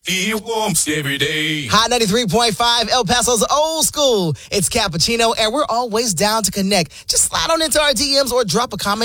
It warms every day. Hot 93.5, El Paso's old school. It's Cappuccino, and we're always down to connect. Just slide on into our DMs or drop a comment